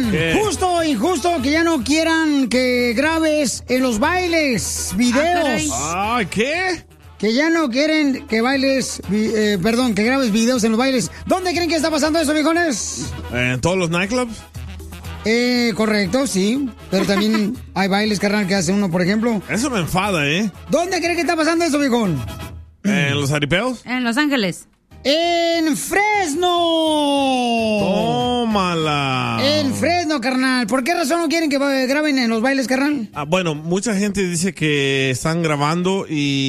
Justo o injusto que ya no quieran que grabes en los bailes, videos. ¿Qué? Que ya no quieren que bailes, que grabes videos en los bailes. ¿Dónde creen que está pasando eso, viejones? ¿En todos los nightclubs? Correcto, sí. Pero también hay bailes, carnal, que hace uno, por ejemplo. Eso me enfada, ¿Dónde creen que está pasando eso, viejón? ¿En los aripeos? En Los Ángeles. ¡En Fresno! ¡Tómala! En Fresno, carnal. ¿Por qué razón no quieren que graben en los bailes, carnal? Bueno, mucha gente dice que están grabando y